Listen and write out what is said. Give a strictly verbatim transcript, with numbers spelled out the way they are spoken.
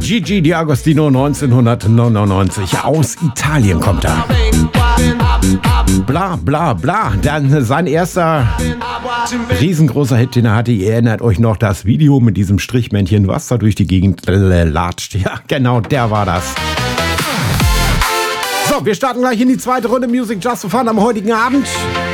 Gigi D'Agostino neunzehnhundertneunundneunzig. Aus Italien kommt er. Bla bla bla. Dann sein erster riesengroßer Hit, den er hatte. Ihr erinnert euch noch das Video mit diesem Strichmännchen, was da durch die Gegend latscht. Ja, genau, der war das. So, wir starten gleich in die zweite Runde Music Just for Fun am heutigen Abend.